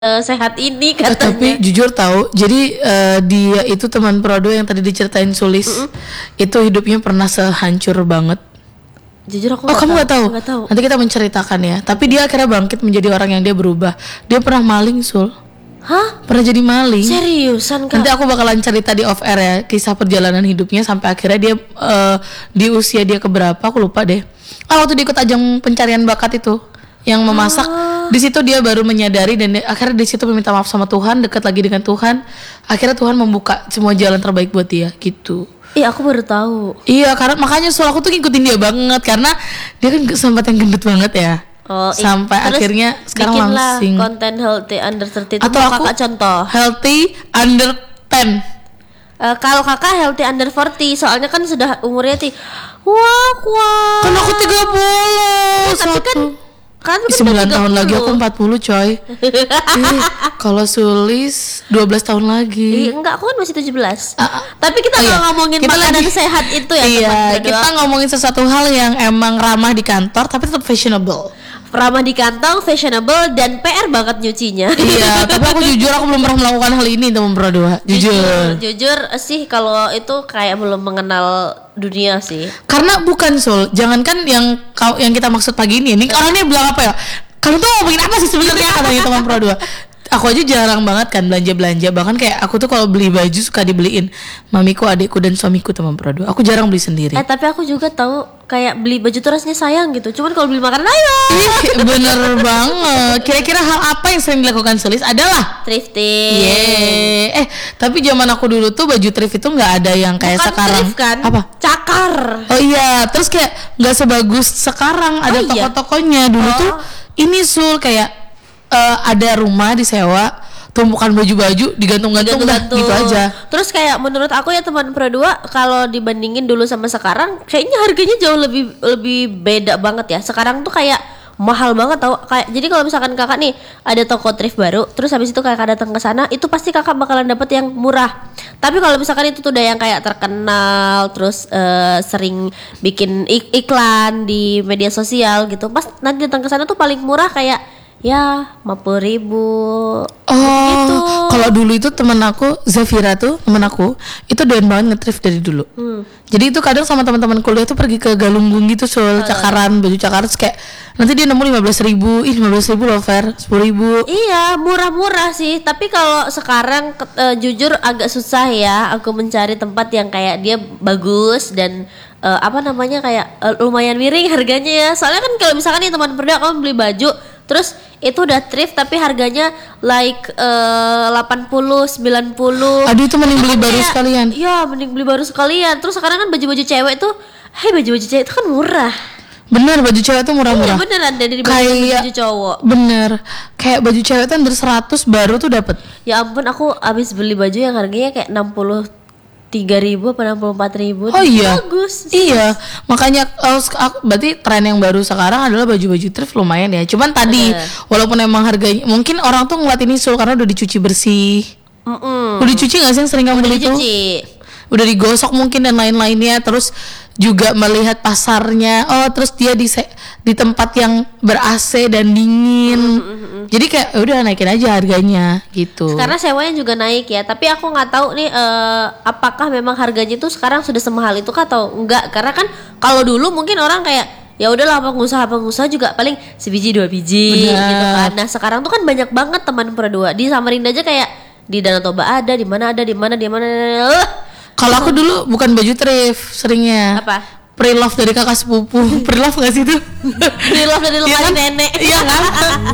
sehat ini katanya. Tapi jujur tahu, jadi dia itu teman Prodo yang tadi diceritain Sulis, itu hidupnya pernah sehancur banget. Jujur aku kamu nggak tahu? Nggak tahu. Nanti kita menceritakan ya. Tapi dia akhirnya bangkit menjadi orang yang dia berubah. Dia pernah maling, Sul. Hah? Pernah jadi maling. Seriusan Kak? Nanti aku bakalan cerita di off air ya, kisah perjalanan hidupnya sampai akhirnya dia di usia dia keberapa aku lupa deh. Waktu dia ikut ajang pencarian bakat itu yang memasak, di situ dia baru menyadari dan akhirnya di situ meminta maaf sama Tuhan, dekat lagi dengan Tuhan. Akhirnya Tuhan membuka semua jalan terbaik buat dia gitu. Iya aku baru tahu. Iya, karena makanya soal aku tuh ngikutin dia banget karena dia kan sempat yang gendut banget ya. Sampai akhirnya sekarang langsing. Konten healthy under 30 itu atau aku kakak contoh. Healthy under 10. Kalau kakak healthy under 40, soalnya kan sudah umurnya wah. Kan aku 30. Tapi kan 9 tahun lagi aku 40 coy. Kalau Sulis 12 tahun lagi. Enggak, aku kan masih 17. Tapi kita nggak ngomongin kita makanan lagi sehat itu ya. Iya, kita ngomongin sesuatu hal yang emang ramah di kantor tapi tetap fashionable. Ramah di kantong, fashionable, dan PR banget nyucinya. Iya, tapi aku jujur aku belum pernah melakukan hal ini teman Pro 2. Jujur sih kalau itu kayak belum mengenal dunia sih. Karena bukan Sul, jangankan yang kita maksud pagi ini orangnya bilang apa ya? Kamu tuh ngomongin apa sih sebenarnya katanya teman Pro 2. Aku aja jarang banget kan belanja, bahkan kayak aku tuh kalau beli baju suka dibeliin mamiku, adikku dan suamiku teman Pro 2. Aku jarang beli sendiri. Tapi aku juga tahu kayak beli baju tuh rasanya sayang gitu. Cuman kalau beli makanan ayo. Bener banget. Kira-kira hal apa yang sering dilakukan Sulis adalah thrifting. Tapi zaman aku dulu tuh baju thrift itu nggak ada yang kayak bukan sekarang. Thrift kan? Apa? Cakar. Oh iya, terus kayak nggak sebagus sekarang. Ada toko-tokonya dulu tuh. Ini Sul kayak ada rumah disewa, tumpukan baju-baju digantung-gantung gitu aja. Terus kayak menurut aku ya teman Pro 2, kalau dibandingin dulu sama sekarang kayaknya harganya jauh lebih beda banget ya. Sekarang tuh kayak mahal banget tau. Kayak jadi kalau misalkan kakak nih ada toko thrift baru, terus habis itu kakak datang ke sana, itu pasti kakak bakalan dapet yang murah. Tapi kalau misalkan itu tuh udah yang kayak terkenal, terus sering bikin iklan di media sosial gitu, pas nanti datang ke sana tuh paling murah kayak 50.000. Gitu. Kalau dulu itu temen aku Zafira tuh temen aku itu doyan banget nge-thrift dari dulu. Jadi itu kadang sama teman-teman kuliah tuh pergi ke Galunggung gitu Sul, cakaran, baju cakaran kayak nanti dia nemu 15.000. 15.000 loh Fer, 10.000. Iya, murah-murah sih. Tapi kalau sekarang jujur agak susah ya aku mencari tempat yang kayak dia bagus dan kayak lumayan miring harganya ya. Soalnya kan kalau misalkan nih teman berdua kamu beli baju terus itu udah thrift tapi harganya 80, 90. Aduh itu mending beli baru sekalian. Iya, mending beli baru sekalian. Terus sekarang kan baju-baju cewek tuh, baju-baju cewek itu kan murah. Bener, baju cewek tuh murah-murah. Iya beneran dari baju cowok. Bener, kayak baju cewek tuh under 100 baru tuh dapet. Ya ampun, aku abis beli baju yang harganya kayak 63.000 apa 64.000. Oh iya, bagus. Iya, makanya berarti tren yang baru sekarang adalah baju-baju thrift lumayan ya. Cuman tadi walaupun emang harganya mungkin orang tuh ngeliat ini Sul karena udah dicuci bersih. Udah dicuci nggak sih yang sering kamu beli itu? Udah digosok mungkin dan lain-lainnya. Terus juga melihat pasarnya. Terus dia di tempat yang ber-AC dan dingin. Jadi kayak udah naikin aja harganya gitu. Karena sewanya juga naik ya. Tapi aku nggak tahu nih apakah memang harganya tuh sekarang sudah semahal itu atau enggak. Karena kan kalau dulu mungkin orang kayak ya udahlah pengusaha juga paling sebiji 2 biji gitu kan. Nah sekarang tuh kan banyak banget teman Pro 2. Di Samarinda aja kayak di Danau Toba ada, di mana. Kalau aku dulu bukan baju thrift, seringnya pre-love dari kakak sepupu. Pre-love gak sih itu? Pre-love dari lemari nenek. Iya kan?